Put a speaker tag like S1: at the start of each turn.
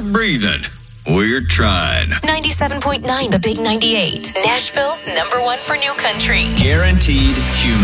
S1: breathing. We're trying.
S2: 97.9 The Big 98. Nashville's #1 for new country.
S3: Guaranteed human.